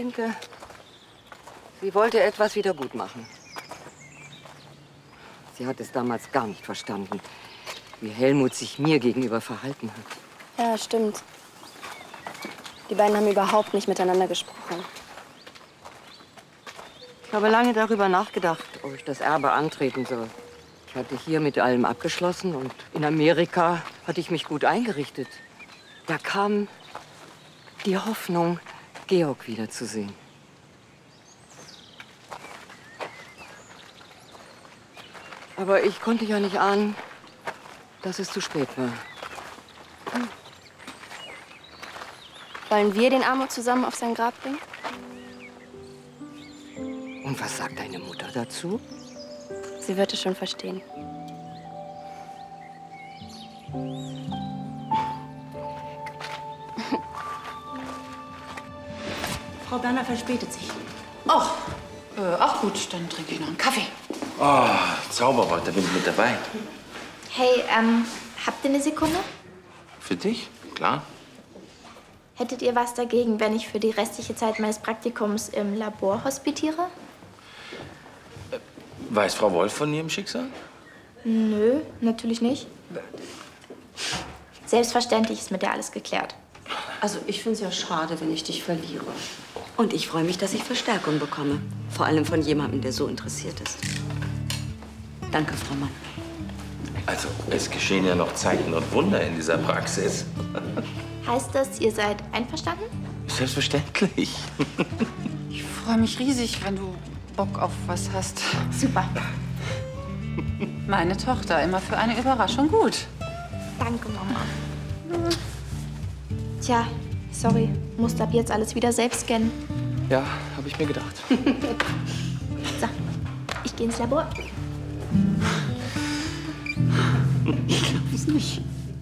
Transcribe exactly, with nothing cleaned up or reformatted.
denke, sie wollte etwas wieder gut machen. Sie hat es damals gar nicht verstanden, wie Helmut sich mir gegenüber verhalten hat. Ja, stimmt. Die beiden haben überhaupt nicht miteinander gesprochen. Ich habe lange darüber nachgedacht, ob ich das Erbe antreten soll. Ich hatte hier mit allem abgeschlossen und in Amerika hatte ich mich gut eingerichtet. Da kam die Hoffnung, Georg wiederzusehen. Aber ich konnte ja nicht ahnen, dass es zu spät war. Hm. Wollen wir den Amor zusammen auf sein Grab bringen? Und was sagt deine Mutter dazu? Sie wird es schon verstehen. Frau Berner verspätet sich. Ach, äh, ach gut, dann trinke ich noch einen Kaffee. Oh, Zauberwort, da bin ich mit dabei. Hey, ähm, habt ihr eine Sekunde? Für dich? Klar. Hättet ihr was dagegen, wenn ich für die restliche Zeit meines Praktikums im Labor hospitiere? Weiß Frau Wolf von ihrem Schicksal? Nö, natürlich nicht. Selbstverständlich ist mit der alles geklärt. Also ich finde es ja schade, wenn ich dich verliere. Und ich freue mich, dass ich Verstärkung bekomme. Vor allem von jemandem, der so interessiert ist. Danke, Frau Mann. Also, es geschehen ja noch Zeichen und Wunder in dieser Praxis. Heißt das, ihr seid einverstanden? Selbstverständlich. Ich freue mich riesig, wenn du Bock auf was hast. Super. Meine Tochter, immer für eine Überraschung gut. Danke, Mama. Tja, sorry. Musst ab jetzt alles wieder selbst scannen. Ja, habe ich mir gedacht. So, ich gehe ins Labor. Ich glaub's nicht.